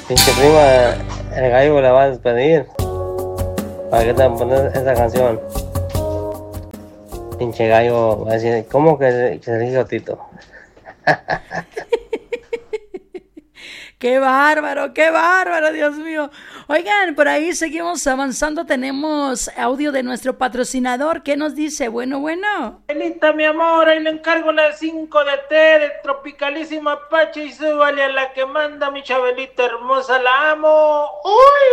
Pinche prima, el gallo la va a despedir. ¿Para qué te van a poner esa canción? Pinche gallo va a decir, ¿cómo que se dijo Tito? Qué bárbaro, Dios mío. Oigan, por ahí seguimos avanzando. Tenemos audio de nuestro patrocinador. ¿Qué nos dice? Bueno. Chabelita, mi amor, ahí le encargo las 5 de té de Tropicalísima Apache y súbale a la que manda mi Chabelita hermosa, la amo. ¡Uy!